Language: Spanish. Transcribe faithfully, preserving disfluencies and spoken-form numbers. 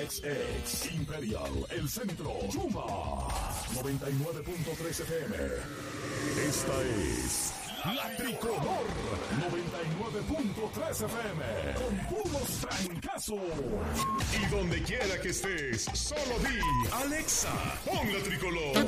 X X Imperial, El Centro, Chuma, noventa y nueve punto tres F M. Esta es La Tricolor, noventa y nueve punto tres F M, con puros trancazos. Y donde quiera que estés, solo di, Alexa, pon La Tricolor.